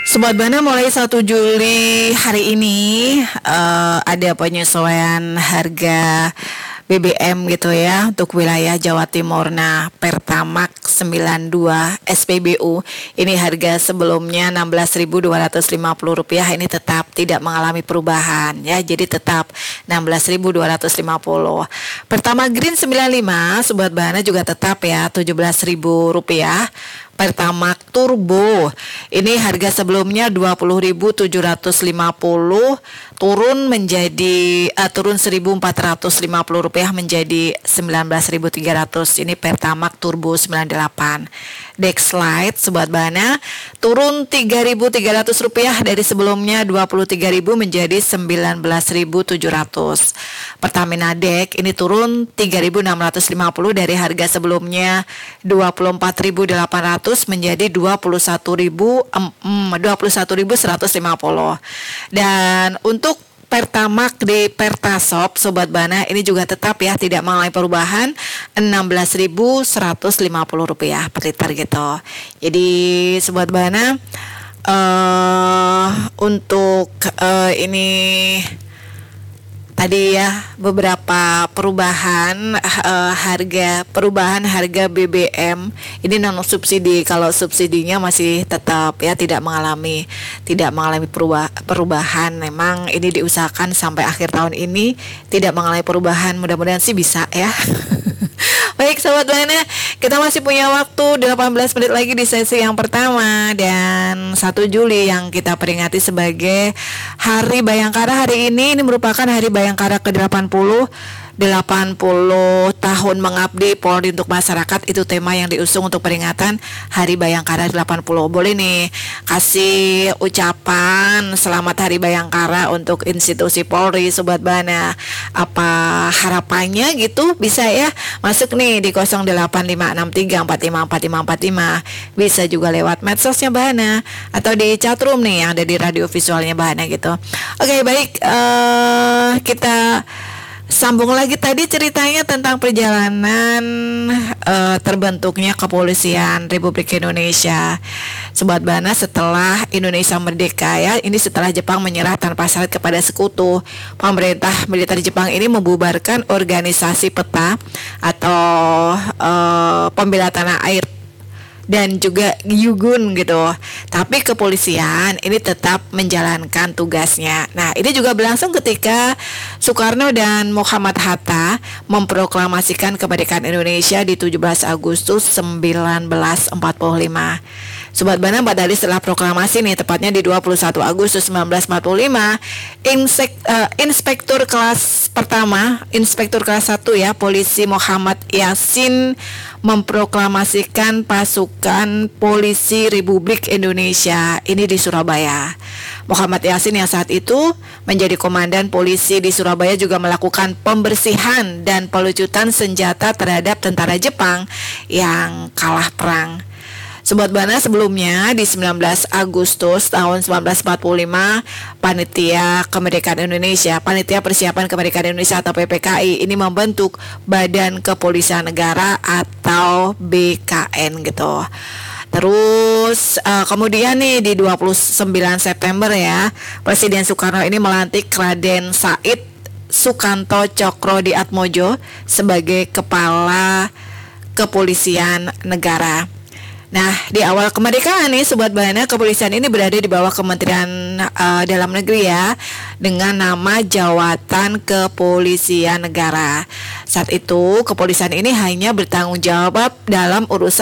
Sobat Bana, mulai 1 Juli hari ini ada penyesuaian harga BBM gitu ya untuk wilayah Jawa Timur. Nah, Pertamax 92 SPBU ini harga sebelumnya Rp16.250 ini tetap tidak mengalami perubahan ya. Jadi tetap Rp16.250. Pertamax Green 95 Sobat Bana juga tetap ya Rp17.000. Pertamax Turbo ini harga sebelumnya Rp20.750 turun Rp1.450 menjadi Rp19.300. Ini Pertamax Turbo 98. Dexlite Sobat Bana turun Rp3.300 dari sebelumnya Rp23.000 menjadi Rp19.700. Pertamina Dex ini turun Rp3.650 dari harga sebelumnya Rp24.800 menjadi Rp21.150. Dan untuk Pertamax di Pertasop Sobat Bana ini juga tetap ya tidak mengalami perubahan Rp16.150 per liter gitu. Jadi Sobat Bana untuk ini tadi ya beberapa perubahan harga BBM ini non subsidi. Kalau subsidinya masih tetap ya tidak mengalami perubahan. Memang ini diusahakan sampai akhir tahun ini tidak mengalami perubahan. Mudah-mudahan sih bisa ya. Baik Sobat Bana, kita masih punya waktu 18 menit lagi di sesi yang pertama. Dan 1 Juli yang kita peringati sebagai Hari Bayangkara hari ini merupakan Hari Bayangkara ke-80. 80 tahun mengabdi Polri untuk masyarakat, itu tema yang diusung untuk peringatan Hari Bayangkara 80. Boleh nih kasih ucapan selamat Hari Bayangkara untuk institusi Polri Sobat Bana. Apa harapannya gitu? Bisa ya masuk nih di 085634545545. Bisa juga lewat medsosnya Bana atau di chatroom nih yang ada di radio visualnya Bana gitu. Oke, baik, kita sambung lagi tadi ceritanya tentang perjalanan terbentuknya Kepolisian Republik Indonesia. Sobat Bana, setelah Indonesia merdeka ya, ini setelah Jepang menyerah tanpa syarat kepada sekutu, pemerintah militer Jepang ini membubarkan organisasi PETA atau pembela tanah air dan juga Yugun gitu. Tapi kepolisian ini tetap menjalankan tugasnya. Nah, ini juga berlangsung ketika Soekarno dan Muhammad Hatta memproklamasikan kemerdekaan Indonesia di 17 Agustus 1945. Sobat Bana, 4 hari setelah proklamasi nih, tepatnya di 21 Agustus 1945, Inspektur kelas 1 ya, Polisi Muhammad Yasin memproklamasikan pasukan Polisi Republik Indonesia ini di Surabaya. Muhammad Yasin yang saat itu menjadi komandan polisi di Surabaya juga melakukan pembersihan dan pelucutan senjata terhadap tentara Jepang yang kalah perang. Sobat Bana, sebelumnya di 19 Agustus tahun 1945, Panitia Kemerdekaan Indonesia, Panitia Persiapan Kemerdekaan Indonesia atau PPKI ini membentuk Badan Kepolisian Negara atau BKN gitu. Terus kemudian nih di 29 September ya, Presiden Soekarno ini melantik Raden Said Sukanto Cokroatmojo sebagai Kepala Kepolisian Negara. Nah, di awal kemerdekaan nih Sobat Bana, kepolisian ini berada di bawah Kementerian Dalam Negeri ya, dengan nama Jawatan Kepolisian Negara. Saat itu kepolisian ini hanya bertanggung jawab dalam urusan